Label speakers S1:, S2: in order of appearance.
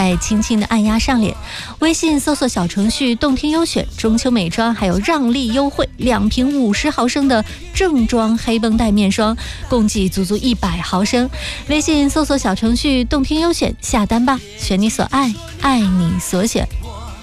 S1: 再轻轻的按压上脸。微信搜索小程序动听优选，中秋美妆还有让利优惠，2瓶50毫升的正装黑绷带面霜，共计足100毫升。微信搜索小程序动听优选，下单吧，选你所爱，爱你所选。